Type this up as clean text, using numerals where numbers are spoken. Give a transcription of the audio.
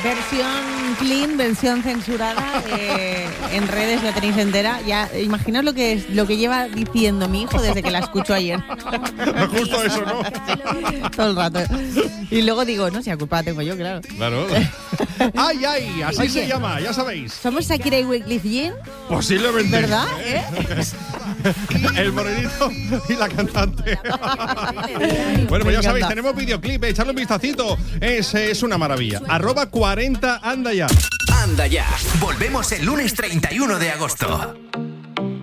Versión clean, versión censurada, en redes la tenéis entera. Ya imaginaos lo que lleva diciendo mi hijo desde que la escucho ayer. Justo eso, ¿no? Todo el rato. Y luego digo, no, si la culpa la tengo yo, claro. Claro. ¡Ay! Así Oye, se llama, ya sabéis. ¿Somos Shakira y Wyclef Jean? Posiblemente. ¿Verdad? El morenito y la cantante. Bueno, pues ya sabéis, tenemos videoclip, echarle un vistacito. Es una maravilla. @40 anda ya. Anda ya. Volvemos el lunes 31 de agosto.